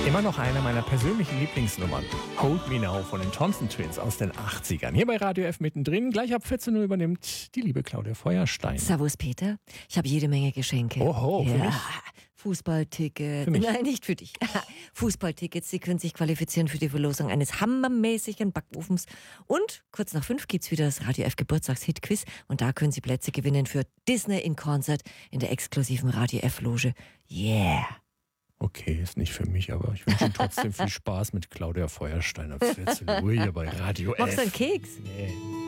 Immer noch eine meiner persönlichen Lieblingsnummern. Hold Me Now von den Thompson Twins aus den 80ern. Hier bei Radio F mittendrin. Gleich ab 14 Uhr übernimmt die liebe Claudia Feuerstein. Servus Peter, ich habe jede Menge Geschenke. Oho, für mich? Fußballtickets. Für mich? Nein, nicht für dich. Fußballtickets, Sie können sich qualifizieren für die Verlosung eines hammermäßigen Backofens. Und kurz nach 5 gibt's wieder das Radio F Geburtstags-Hit-Quiz. Und da können Sie Plätze gewinnen für Disney in Concert in der exklusiven Radio F-Loge. Yeah! Okay, ist nicht für mich, aber ich wünsche Ihnen trotzdem viel Spaß mit Claudia Feuerstein ab 14 Uhr hier bei Radio F. Magst du einen Keks? Nee.